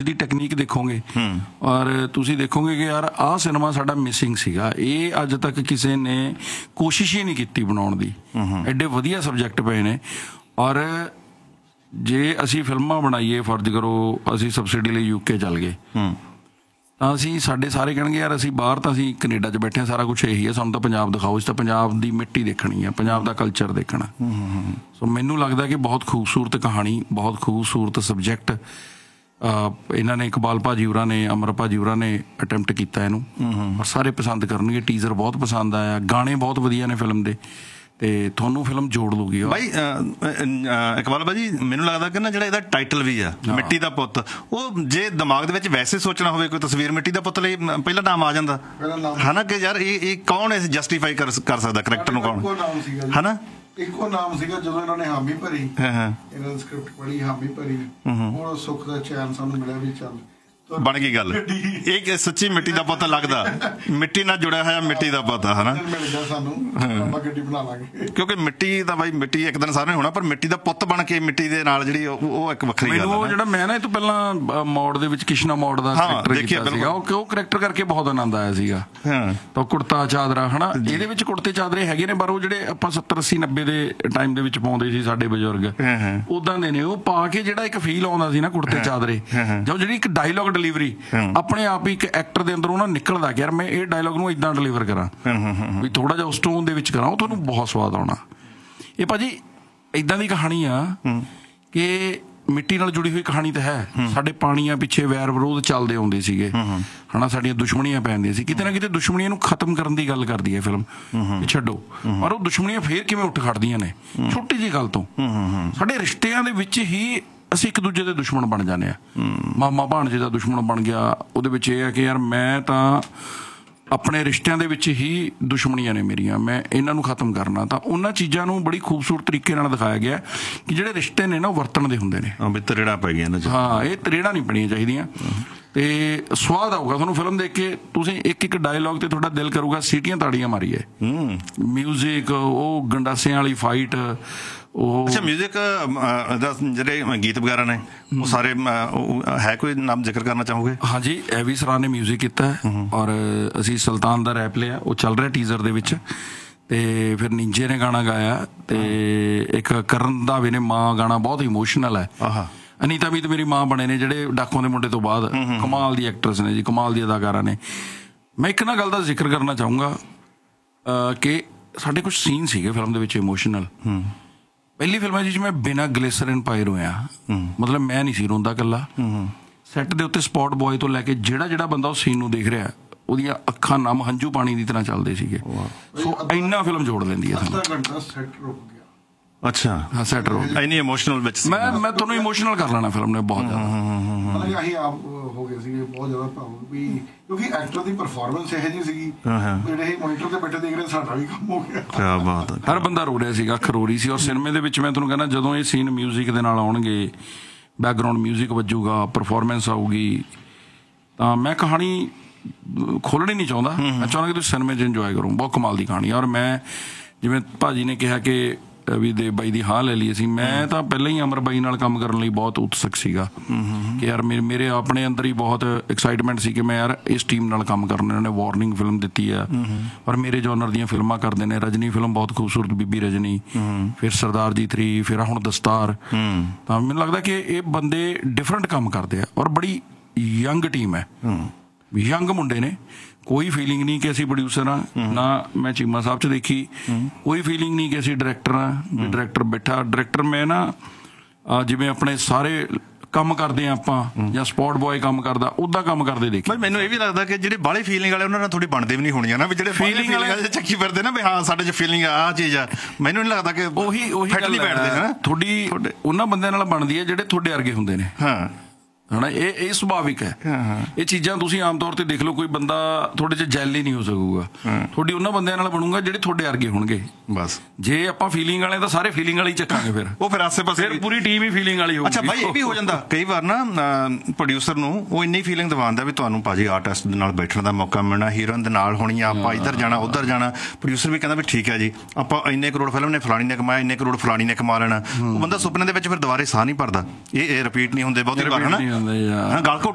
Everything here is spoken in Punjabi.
ਦੀ ਟੈਕਨੀਕ ਦੇਖੋਗੇ ਔਰ ਤੁਸੀਂ ਦੇਖੋਗੇ ਕਿ ਯਾਰ ਆਹ ਸਿਨੇਮਾ ਸਾਡਾ ਮਿਸਿੰਗ ਸੀਗਾ, ਇਹ ਅੱਜ ਤੱਕ ਕਿਸੇ ਨੇ ਕੋਸ਼ਿਸ਼ ਹੀ ਨਹੀਂ ਕੀਤੀ ਬਣਾਉਣ ਦੀ। ਐਡੇ ਵਧੀਆ ਸਬਜੈਕਟ ਪਏ ਨੇ। ਔਰ ਜੇ ਅਸੀਂ ਫਿਲਮਾਂ ਬਣਾਈਏ, ਫਰਜ਼ ਕਰੋ ਅਸੀਂ ਸਬਸਿਡੀ ਲਈ UK ਚੱਲ ਗਏ ਤਾਂ ਅਸੀਂ ਸਾਡੇ ਸਾਰੇ ਕਹਿਣਗੇ ਯਾਰ ਅਸੀਂ ਬਾਹਰ ਤਾਂ ਅਸੀਂ ਕੈਨੇਡਾ 'ਚ ਬੈਠੇ ਹਾਂ, ਸਾਰਾ ਕੁਛ ਇਹੀ ਹੈ, ਸਾਨੂੰ ਤਾਂ ਪੰਜਾਬ ਦਿਖਾਓ, ਅਸੀਂ ਤਾਂ ਪੰਜਾਬ ਦੀ ਮਿੱਟੀ ਦੇਖਣੀ ਹੈ, ਪੰਜਾਬ ਦਾ ਕਲਚਰ ਦੇਖਣਾ। ਸੋ ਮੈਨੂੰ ਲੱਗਦਾ ਕਿ ਬਹੁਤ ਖੂਬਸੂਰਤ ਕਹਾਣੀ, ਬਹੁਤ ਖੂਬਸੂਰਤ ਸਬਜੈਕਟ ਇਹਨਾਂ ਨੇ ਇਕਬਾਲ ਭਾਜੀ ਹੋਰਾਂ ਨੇ, ਅਮਰ ਭਾਜੀ ਹੋਰਾਂ ਨੇ ਅਟੈਂਪਟ ਕੀਤਾ ਇਹਨੂੰ ਔਰ ਸਾਰੇ ਪਸੰਦ ਕਰਨਗੇ। ਟੀਜ਼ਰ ਬਹੁਤ ਪਸੰਦ ਆਇਆ, ਗਾਣੇ ਬਹੁਤ ਵਧੀਆ ਨੇ ਫਿਲਮ ਦੇ, ਤੇ ਤੁਹਾਨੂੰ ਫਿਲਮ ਜੋੜ ਲੂਗੀ। ਬਾਈ ਇਕਬਾਲ ਭਾਜੀ ਮੈਨੂੰ ਲੱਗਦਾ ਕਿ ਨਾ ਜਿਹੜਾ ਇਹਦਾ ਟਾਈਟਲ ਵੀ ਆ ਮਿੱਟੀ ਦਾ ਪੁੱਤ, ਉਹ ਜੇ ਦਿਮਾਗ ਦੇ ਵਿੱਚ ਵੈਸੇ ਸੋਚਣਾ ਹੋਵੇ ਕੋਈ ਤਸਵੀਰ ਮਿੱਟੀ ਦਾ ਪੁੱਤ ਲਈ ਪਹਿਲਾ ਨਾਮ ਆ ਜਾਂਦਾ ਹੈ ਨਾ, ਕਿ ਯਾਰ ਇਹ ਕੌਣ ਹੈ ਜਸਟੀਫਾਈ ਕਰ ਸਕਦਾ ਕਰੈਕਟਰ ਨੂੰ, ਕੌਣ ਹੈ ਨਾ। ਇੱਕੋ ਨਾਮ ਸੀਗਾ ਜਦੋਂ ਇਹਨਾਂ ਨੇ ਹਾਮੀ ਭਰੀ, ਇਹਨਾਂ ਦੀ ਸਕ੍ਰਿਪਟ ਪੜ੍ਹੀ, ਹਾਮੀ ਭਰੀ, ਹੁਣ ਸੁੱਖ ਦਾ ਚੈਨ ਸਾਨੂੰ ਮਿਲਿਆ ਵੀ ਚੱਲ ਬਣ ਗਈ ਗੱਲ। ਇਹ ਸੱਚੀ ਮਿੱਟੀ ਦਾ ਪੁੱਤ ਲੱਗਦਾ, ਮਿੱਟੀ ਨਾਲ ਜੁੜਿਆ ਹੋਇਆ ਮਿੱਟੀ ਦਾ ਪੁੱਤ ਹੈ ਨਾ। ਗੱਡੀ ਬਣਾ ਲਾਂਗੇ ਕਿਉਂਕਿ ਮਿੱਟੀ ਦਾ ਬਾਈ ਮਿੱਟੀ ਇੱਕ ਦਿਨ ਸਾਰਿਆਂ ਨੇ ਹੋਣਾ, ਪਰ ਮਿੱਟੀ ਦਾ ਪੁੱਤ ਬਣ ਕੇ ਮਿੱਟੀ ਦੇ ਨਾਲ ਜਿਹੜੀ ਉਹ ਇੱਕ ਵੱਖਰੀ ਗੱਲ ਹੈ। ਜਿਹੜਾ ਮੈਂ ਨਾ ਇਹ ਤੋਂ ਪਹਿਲਾਂ ਮੋੜ ਦੇ ਵਿੱਚ ਕਿਸ਼ਨਾ ਮੋੜ ਦਾ ਕਰੈਕਟਰ ਕੀਤਾ ਸੀਗਾ, ਉਹ ਕਰੈਕਟਰ ਕਰਕੇ ਬਹੁਤ ਆਨੰਦ ਆਇਆ ਸੀਗਾ। ਤਾਂ ਕੁੜਤਾ ਚਾਦਰਾ ਹੈ ਨਾ, ਇਹਦੇ ਵਿੱਚ ਕੁੜਤੇ ਚਾਦਰੇ ਹੈਗੇ ਨੇ, ਪਰ ਉਹ ਜਿਹੜੇ ਆਪਾਂ 70 80 90 ਦੇ ਟਾਈਮ ਦੇ ਵਿੱਚ ਪਾਉਂਦੇ ਸੀ ਸਾਡੇ ਬਜ਼ੁਰਗ, ਉਦਾਂ ਦੇ ਨੇ ਉਹ ਪਾ ਕੇ ਜਿਹੜਾ ਇੱਕ ਫੀਲ ਆਉਂਦਾ ਸੀ ਨਾ ਕੁੜਤੇ ਚਾਦਰੇ, ਜਾਂ ਜਿਹੜੀ ਇੱਕ ਡਾਇਲੋਗ ਡਿਲੀਵਰੀ ਆਪਣੇ ਆਪ ਹੀ ਇੱਕ ਐਕਟਰ ਦੇ ਅੰਦਰੋਂ ਨਾ ਨਿਕਲਦਾ ਕਿ ਯਾਰ ਮੈਂ ਇਹ ਡਾਇਲੋਗ ਨੂੰ ਇਦਾਂ ਡਿਲੀਵਰ ਕਰਾਂ, ਵੀ ਥੋੜਾ ਜਿਹਾ ਉਸ ਟੋਨ ਦੇ ਵਿੱਚ ਕਰਾਂ, ਉਹ ਤੁਹਾਨੂੰ ਬਹੁਤ ਸਵਾਦ ਆਉਣਾ। ਇਹ ਭਾਜੀ ਇਦਾਂ ਦੀ ਕਹਾਣੀ ਆ ਕਿ ਮਿੱਟੀ ਨਾਲ ਜੁੜੀ ਹੋਈ ਕਹਾਣੀ ਤਾਂ ਹੈ। ਸਾਡੇ ਪਾਣੀਆਂ ਪਿੱਛੇ ਵੈਰ ਵਿਰੋਧ ਚੱਲਦੇ ਆਉਂਦੇ ਸੀਗੇ ਹਨਾ, ਸਾਡੀਆਂ ਦੁਸ਼ਮਣੀਆਂ ਪੈਂਦੀਆਂ ਸੀ, ਕਿਤੇ ਨਾ ਕਿਤੇ ਦੁਸ਼ਮਣੀਆਂ ਨੂੰ ਖਤਮ ਕਰਨ ਦੀ ਗੱਲ ਕਰਦੀ ਹੈ ਫਿਲਮ, ਛੱਡੋ। ਪਰ ਉਹ ਦੁਸ਼ਮਣੀਆਂ ਫੇਰ ਕਿਵੇਂ ਉੱਠ ਖੜਦੀਆਂ ਨੇ ਛੋਟੀ ਜਿਹੀ ਗੱਲ ਤੋਂ। ਸਾਡੇ ਰਿਸ਼ਤਿਆਂ ਦੇ ਵਿੱਚ ਹੀ ਅਸੀਂ ਇੱਕ ਦੂਜੇ ਦੇ ਦੁਸ਼ਮਣ ਬਣ ਜਾਂਦੇ ਹਾਂ। ਮਾਮਾ ਭਾਣਜੇ ਦਾ ਦੁਸ਼ਮਣ ਬਣ ਗਿਆ, ਉਹਦੇ ਵਿੱਚ ਇਹ ਹੈ ਕਿ ਯਾਰ ਮੈਂ ਤਾਂ ਆਪਣੇ ਰਿਸ਼ਤਿਆਂ ਦੇ ਵਿੱਚ ਹੀ ਦੁਸ਼ਮਣੀਆਂ ਨੇ ਮੇਰੀਆਂ, ਮੈਂ ਇਹਨਾਂ ਨੂੰ ਖਤਮ ਕਰਨਾ। ਤਾਂ ਉਹਨਾਂ ਚੀਜ਼ਾਂ ਨੂੰ ਬੜੀ ਖੂਬਸੂਰਤ ਤਰੀਕੇ ਨਾਲ ਦਿਖਾਇਆ ਗਿਆ ਕਿ ਜਿਹੜੇ ਰਿਸ਼ਤੇ ਨੇ ਨਾ ਉਹ ਵਰਤਣ ਦੇ ਹੁੰਦੇ ਨੇ। ਤਰੇੜਾਂ ਪੈ ਗਈਆਂ, ਹਾਂ, ਇਹ ਤਰੇੜਾਂ ਨਹੀਂ ਪੈਣੀਆਂ ਚਾਹੀਦੀਆਂ। ਤੇ ਸਵਾਦ ਆਊਗਾ ਤੁਹਾਨੂੰ ਫਿਲਮ ਦੇਖ ਕੇ, ਤੁਸੀਂ ਇੱਕ ਇੱਕ ਡਾਇਲੋਗ ਤੇ ਤੁਹਾਡਾ ਦਿਲ ਕਰੂਗਾ ਸੀਟੀਆਂ ਤਾੜੀਆਂ ਮਾਰੀਏ। ਮਿਊਜ਼ਿਕ, ਉਹ ਗੰਡਾਸਿਆਂ ਵਾਲੀ ਫਾਈਟ, ਉਹ ਅੱਛਾ ਮਿਊਜ਼ਿਕ ਦਾ ਜਿਹੜੇ ਗੀਤ ਵਗੈਰਾ ਨੇ ਉਹ ਸਾਰੇ ਹੈ, ਕੋਈ ਨਾਮ ਜ਼ਿਕਰ ਕਰਨਾ ਚਾਹੋਗੇ? ਹਾਂਜੀ, ਐਵੀ ਸਰਾਂ ਨੇ ਮਿਊਜ਼ਿਕ ਕੀਤਾ ਔਰ ਅਸੀਂ ਸੁਲਤਾਨ ਦਾ ਰੈਪ ਲਿਆ, ਉਹ ਚੱਲ ਰਿਹਾ ਟੀਜ਼ਰ ਦੇ ਵਿੱਚ। ਤੇ ਫਿਰ ਨਿੰਜੇ ਨੇ ਗਾਣਾ ਗਾਇਆ, ਤੇ ਇੱਕ ਕਰਨ ਰੰਧਾਵੇ ਨੇ ਮਾਂ ਗਾਣਾ ਬਹੁਤ ਇਮੋਸ਼ਨਲ ਹੈ। ਅਨੀਤਾ ਮੀਤ ਮੇਰੀ ਮਾਂ ਬਣੇ ਨੇ ਜਿਹੜੇ ਡਾਕੂਆਂ ਦੇ ਮੁੰਡੇ ਤੋਂ ਬਾਅਦ, ਕਮਾਲ ਦੀ ਐਕਟਰਸ ਨੇ ਜੀ, ਕਮਾਲ ਦੀ ਅਦਾਕਾਰਾ ਨੇ। ਮੈਂ ਇੱਕ ਨਾ ਗੱਲ ਦਾ ਜ਼ਿਕਰ ਕਰਨਾ ਚਾਹੂੰਗਾ ਕਿ ਸਾਡੇ ਕੁਛ ਸੀਨ ਸੀਗੇ ਫਿਲਮ ਦੇ ਵਿੱਚ ਇਮੋਸ਼ਨਲ। ਪਹਿਲੀ ਫਿਲਮਾਂ ਜਿਸ ਮੈਂ ਬਿਨਾਂ ਗਲੇਸਰਨ ਪਾਏ ਰੋਇਆ, ਮਤਲਬ ਮੈਂ ਨਹੀਂ ਸੀ ਰੋਂਦਾ ਇਕੱਲਾ, ਸੈੱਟ ਦੇ ਉੱਤੇ ਸਪੌਟ ਬॉय ਤੋਂ ਲੈ ਕੇ ਜਿਹੜਾ ਬੰਦਾ ਉਹ ਸੀਨ ਨੂੰ ਦੇਖ ਰਿਹਾ ਉਹਦੀਆਂ ਅੱਖਾਂ ਨਮ ਹੰਝੂ ਪਾਣੀ ਦੀ ਤਰ੍ਹਾਂ ਚੱਲਦੇ ਸੀਗੇ। ਸੋ ਇੰਨਾ ਫਿਲਮ ਜੋੜ ਲੈਂਦੀ ਹੈ ਸਾਨੂੰ। ਅੱਛਾ, ਹਾਂ, ਸੈਟ ਰੋ ਇੰਨੀ ਇਮੋਸ਼ਨਲ ਵਿੱਚ ਮੈਂ ਤੁਹਾਨੂੰ ਇਮੋਸ਼ਨਲ ਕਰ ਲੈਣਾ ਫਿਲਮ ਨੇ ਬਹੁਤ ਜ਼ਿਆਦਾ। ਮਤਲਬ ਅਸੀਂ ਆਪ ਹੋ ਗਏ ਸੀਗੇ ਬਹੁਤ ਜ਼ਿਆਦਾ ਭਾਵੁਕ ਵੀ, ਕਿਉਂਕਿ ਐਕਟਰ ਦੀ ਪਰਫਾਰਮੈਂਸ ਇਹੋ ਜਿਹੀ ਸੀਗੀ, ਜਿਹੜੇ ਮੋਨੀਟਰ ਤੇ ਬੈਠੇ ਦੇਖ ਰਹੇ ਸਾਡਾ ਵੀ ਕੰਮ ਹੋ ਗਿਆ। ਕਿਆ ਬਾਤ ਹੈ। ਹਰ ਬੰਦਾ ਰੋ ਰਿਹਾ ਸੀਗਾ, ਅੱਖ ਰੋ ਰਹੀ ਸੀ। ਔਰ ਸਿਨੇਮੇ ਦੇ ਵਿੱਚ ਮੈਂ ਤੁਹਾਨੂੰ ਕਹਿੰਦਾ ਜਦੋਂ ਇਹ ਸੀਨ ਮਿਊਜ਼ਿਕ ਦੇ ਨਾਲ ਆਉਣਗੇ, ਬੈਕਗਰਾਊਂਡ ਮਿਊਜ਼ਿਕ ਵੱਜੂਗਾ, ਪਰਫਾਰਮੈਂਸ ਆਊਗੀ, ਤਾਂ ਮੈਂ ਕਹਾਣੀ ਖੋਲ੍ਹਣੀ ਨਹੀਂ ਚਾਹੁੰਦਾ। ਮੈਂ ਚਾਹੁੰਦਾ ਕਿ ਤੁਸੀਂ ਸਿਨੇਮੇ 'ਚ ਇੰਜੋਏ ਕਰੋ। ਬਹੁਤ ਕਮਾਲ ਦੀ ਕਹਾਣੀ। ਔਰ ਮੈਂ ਜਿਵੇਂ ਭਾਜੀ ਨੇ ਕਿਹਾ ਕਿ ਵੀ ਦੇ ਬਾਈ ਦੀ ਹਾਂ ਲੈ ਲਈ ਅਸੀਂ, ਮੈਂ ਤਾਂ ਪਹਿਲਾਂ ਹੀ ਅਮਰ ਬਾਈ ਨਾਲ ਕੰਮ ਕਰਨ ਲਈ ਬਹੁਤ ਉਤਸੁਕ ਸੀਗਾ ਕਿ ਯਾਰ ਮੇਰੇ ਆਪਣੇ ਅੰਦਰ ਹੀ ਬਹੁਤ ਐਕਸਾਈਟਮੈਂਟ ਸੀ ਕਿ ਮੈਂ ਯਾਰ ਇਸ ਟੀਮ ਨਾਲ ਕੰਮ ਕਰਨਾ। ਇਹਨਾਂ ਨੇ ਵਾਰਨਿੰਗ ਫਿਲਮ ਦਿੱਤੀ ਆ, ਪਰ ਮੇਰੇ ਜੋਨਰ ਦੀਆਂ ਫਿਲਮਾਂ ਕਰਦੇ ਨੇ। ਰਜਨੀ ਫਿਲਮ ਬਹੁਤ ਖੂਬਸੂਰਤ, ਬੀਬੀ ਰਜਨੀ, ਫਿਰ ਸਰਦਾਰ ਜੀ 3, ਫਿਰ ਹੁਣ ਦਸਤਾਰ। ਤਾਂ ਮੈਨੂੰ ਲੱਗਦਾ ਕਿ ਇਹ ਬੰਦੇ ਡਿਫਰੈਂਟ ਕੰਮ ਕਰਦੇ ਆ ਔਰ ਬੜੀ ਯੰਗ ਟੀਮ ਹੈ, ਯੰਗ ਮੁੰਡੇ ਨੇ। ਕੋਈ ਫੀਲਿੰਗ ਨਹੀਂ ਕਿ ਅਸੀਂ ਪ੍ਰੋਡਿਊਸਰ ਹਾਂ, ਨਾ ਮੈਂ ਚੀਮਾ ਸਾਹਿਬ 'ਚ ਦੇਖੀ ਕੋਈ ਫੀਲਿੰਗ ਨਹੀਂ ਕਿ ਅਸੀਂ ਡਾਇਰੈਕਟਰ ਹਾਂ, ਵੀ ਡਾਇਰੈਕਟਰ ਬੈਠਾ। ਡਾਇਰੈਕਟਰ ਮੈਂ ਨਾ ਜਿਵੇਂ ਆਪਣੇ ਸਾਰੇ ਕੰਮ ਕਰਦੇ ਆ ਆਪਾਂ, ਜਾਂ ਸਪੌਟ ਬॉय ਕੰਮ ਕਰਦਾ ਉੱਦਾਂ ਕੰਮ ਕਰਦੇ ਦੇਖੇ। ਮੈਨੂੰ ਇਹ ਵੀ ਲੱਗਦਾ ਕਿ ਜਿਹੜੇ ਬਾਹਲੇ ਫੀਲਿੰਗ ਵਾਲੇ ਉਹਨਾਂ ਨਾਲ ਥੋੜੀ ਬਣਦੇ ਵੀ ਨਹੀਂ ਹੋਣੀਆਂ ਨਾ, ਵੀ ਜਿਹੜੇ ਫੀਲਿੰਗ ਵਾਲੇ ਚੱਕੀ ਫਿਰਦੇ ਨਾ ਵੀ ਹਾਂ ਸਾਡੇ 'ਚ ਫੀਲਿੰਗ ਆਹ ਚੀਜ਼ ਆ, ਮੈਨੂੰ ਨਹੀਂ ਲੱਗਦਾ ਕਿ ਉਹੀ ਫਿੱਟ ਨਹੀਂ ਬੈਠਦੇ ਨਾ। ਤੁਹਾਡੀ ਉਹਨਾਂ ਬੰਦਿਆਂ ਨਾਲ ਬਣਦੀ ਹੈ ਜਿਹੜੇ ਤੁਹਾਡੇ ਵਰਗੇ ਹੁੰਦੇ ਨੇ। ਹਾਂ, ਹਨਾ, ਇਹ ਸੁਭਾਵਿਕ ਹੈ। ਇਹ ਚੀਜ਼ਾਂ ਤੁਸੀਂ ਆਮ ਤੌਰ ਤੇ ਦੇਖ ਲਓ, ਕੋਈ ਬੰਦਾ ਤੁਹਾਡੇ 'ਚ ਜੈਲ ਹੀ ਨਹੀਂ ਹੋ ਸਕੂਗਾ। ਤੁਹਾਡੀ ਉਹਨਾਂ ਬੰਦਿਆਂ ਨਾਲ ਬਣੂਗਾ ਜਿਹੜੇ ਤੁਹਾਡੇ ਵਰਗੇ ਹੋਣਗੇ। ਬਸ ਜੇ ਆਪਾਂ ਫੀਲਿੰਗ ਵਾਲੇ ਤਾਂ ਸਾਰੇ ਫੀਲਿੰਗ ਵਾਲੇ ਹੀ ਚੱਕਾਂਗੇ, ਫਿਰ ਆਸੇ ਪਾਸੇ ਪੂਰੀ ਟੀਮ ਹੀ ਫੀਲਿੰਗ ਵਾਲੀ ਹੋਊਗੀ। ਅੱਛਾ ਬਾਈ, ਇਹ ਵੀ ਹੋ ਜਾਂਦਾ ਕਈ ਵਾਰ ਨਾ ਪ੍ਰੋਡਿਊਸਰ ਨੂੰ ਉਹ ਇੰਨੀ ਫੀਲਿੰਗ ਦਿਵਾਉਂਦਾ ਵੀ ਤੁਹਾਨੂੰ ਭਾਜੀ ਆਰਟਿਸਟ ਦੇ ਨਾਲ ਬੈਠਣ ਦਾ ਮੌਕਾ ਮਿਲਣਾ, ਹੀਰੋਇਨ ਦੇ ਨਾਲ ਹੋਣੀ ਆ, ਆਪਾਂ ਇੱਧਰ ਜਾਣਾ ਉੱਧਰ ਜਾਣਾ। ਪ੍ਰੋਡਿਊਸਰ ਵੀ ਕਹਿੰਦਾ ਵੀ ਠੀਕ ਹੈ ਜੀ, ਆਪਾਂ ਇੰਨੇ ਕਰੋੜ ਫਿਲਮ ਨੇ ਫਲਾਣੀ ਨੇ ਕਮਾਇਆ, ਇੰਨੇ ਕਰੋੜ ਫਲਾਣੀ ਨੇ ਕਮਾ ਲੈਣਾ। ਉਹ ਬੰਦਾ ਸੁਪਨੇ ਦੇ ਵਿੱਚ ਫਿਰ ਦੁਬਾਰੇ ਸਾਹ ਨਹੀਂ ਭਰਦਾ। ਇਹ ਰਿਪੀਟ ਨਹੀਂ ਹੁੰਦੇ ਬਹੁਤੀ ਵਾਰ, ਹੈ ਨਾ। ਗੱਲ